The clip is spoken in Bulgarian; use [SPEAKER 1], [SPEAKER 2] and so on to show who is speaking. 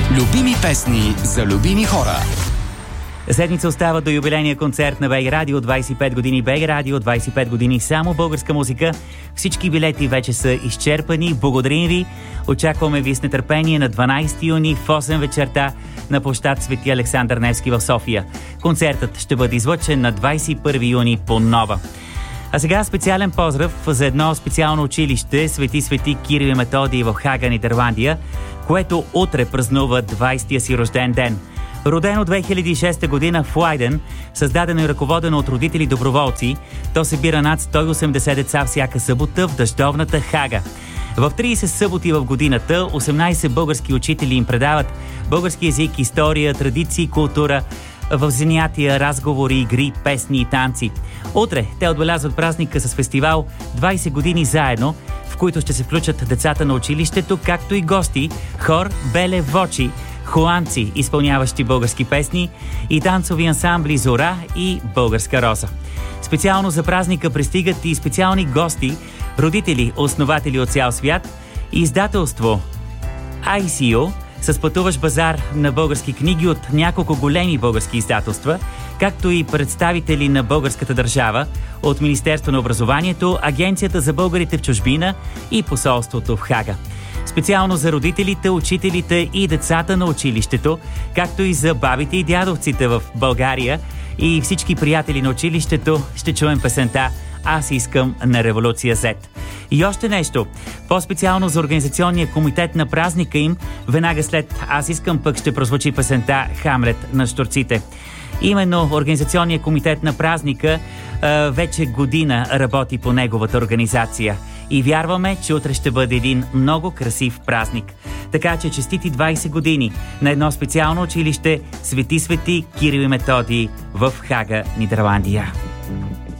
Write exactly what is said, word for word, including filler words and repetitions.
[SPEAKER 1] Любими песни за любими хора.
[SPEAKER 2] Седмица остава до юбилейния концерт на БГ Радио. двайсет и пет години БГ Радио, двайсет и пет години само българска музика. Всички билети вече са изчерпани. Благодарим ви. Очакваме ви с нетърпение на дванайсети юни в осем вечерта на площад Свети Александър Невски в София. Концертът ще бъде излъчен на двайсет и първи юни по Нова. А сега специален поздрав за едно специално училище Свети Свети Кирил и Методий в Хага, Нидерландия, което утре празнува двайсетия си рожден ден. Родено две хиляди и шеста година в Лайден, създадено и ръководено от родители доброволци, то събира над сто и осемдесет деца всяка събота в дъждовната Хага. В трийсет съботи в годината осемнайсет български учители им предават български език, история, традиции, култура, в занятия, разговори, игри, песни и танци. Утре те отбелязват празника с фестивал двайсет години заедно, в които ще се включат децата на училището, както и гости, хор Беле Вочи, холандци, изпълняващи български песни, и танцови ансамбли Зора и Българска роза. Специално за празника пристигат и специални гости, родители, основатели от цял свят, и издателство ай си ю с пътуващ базар на български книги от няколко големи български издателства, както и представители на българската държава от Министерство на образованието, Агенцията за българите в чужбина и посолството в Хага. Специално за родителите, учителите и децата на училището, както и за бабите и дядовците в България и всички приятели на училището, ще чуем песента "Аз искам" на Революция Z. И още нещо, по-специално за организационния комитет на празника им, веднага след "Аз искам" пък ще прозвучи песента "Хамлет" на Щурците. Именно Организационния комитет на празника а, вече година работи по неговата организация. И вярваме, че утре ще бъде един много красив празник. Така че честити двайсет години на едно специално училище Свети Свети Кирил и Методий в Хага, Нидерландия.